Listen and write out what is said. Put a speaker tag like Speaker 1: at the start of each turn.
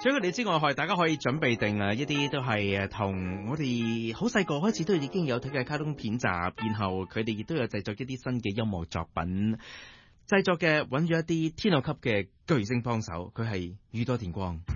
Speaker 1: 除咗佢哋之外，大家可以準備定一啲都係同我哋好細個開始都已經有睇嘅卡通片集，然後佢哋亦都有製作一啲新嘅音樂作品，製作嘅揾咗一啲天后級嘅巨星幫手，佢係宇多田光。